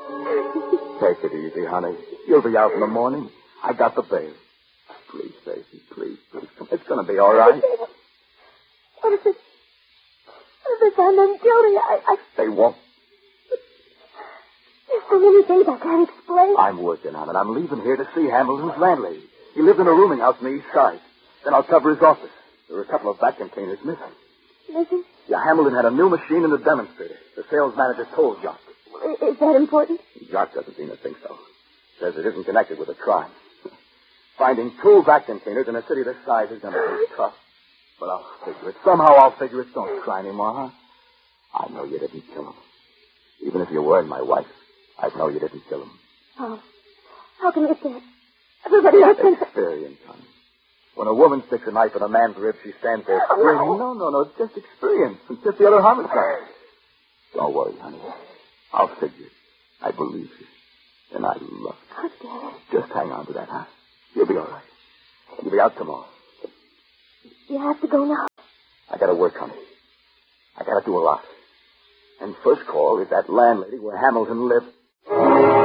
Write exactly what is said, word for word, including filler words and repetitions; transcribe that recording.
Take it easy, honey. You'll be out in the morning. I got the bail. Please, Stacy, please, please. It's going to be all right. What if it... What if they find I'm guilty? I... I... They won't. There's so many things I can't explain. I'm working on it. I'm leaving here to see Hamilton's landlady. He lives in a rooming house on the east side. Then I'll cover his office. There are a couple of vac containers missing. Missing? Yeah, Hamilton had a new machine in the demonstrator. The sales manager told Jock. Is that important? Jock doesn't seem to think so. Says it isn't connected with a crime. Finding two vac containers in a city this size is going to be tough. But I'll figure it. Somehow I'll figure it. Don't cry anymore, huh? I know you didn't kill him. Even if you weren't my wife, I'd know you didn't kill him. How? How can you say it? Everybody else thinks... Experience, honey. When a woman sticks a knife in a man's rib, she stands there screaming. No, no, no. It's just experience. It's just the other homicide. Don't worry, honey. I'll figure it. I believe you. And I love you. Oh, Dad. Just hang on to that, huh? You'll be all right. You'll be out tomorrow. You have to go now. I gotta work, honey. I gotta do a lot. And first call is that landlady where Hamilton lived.